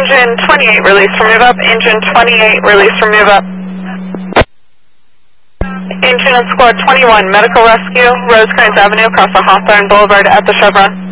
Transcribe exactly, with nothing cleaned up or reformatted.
Engine twenty-eight, release for move up. Engine twenty-eight, release for move up. Engine and Squad twenty-one, medical rescue, Rosecrans Avenue across the Hawthorne Boulevard at the Chevron.